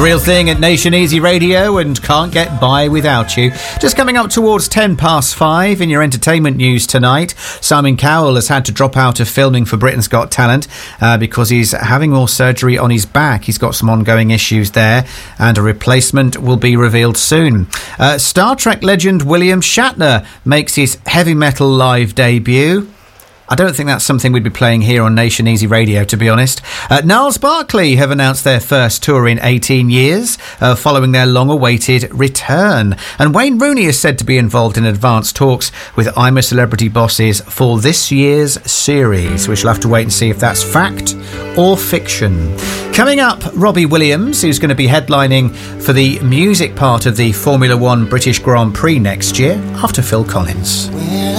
The Real Thing at Nation Easy Radio and Can't Get By Without You. Just coming up towards 5:10 in your entertainment news tonight. Simon Cowell has had to drop out of filming for Britain's Got Talent because he's having more surgery on his back. He's got some ongoing issues there and a replacement will be revealed soon. Star Trek legend William Shatner makes his heavy metal live debut. I don't think that's something we'd be playing here on Nation Easy Radio, to be honest. Gnarls Barkley have announced their first tour in 18 years, following their long-awaited return. And Wayne Rooney is said to be involved in advanced talks with I'm a Celebrity bosses for this year's series. We shall have to wait and see if that's fact or fiction. Coming up, Robbie Williams, who's going to be headlining for the music part of the Formula One British Grand Prix next year, after Phil Collins.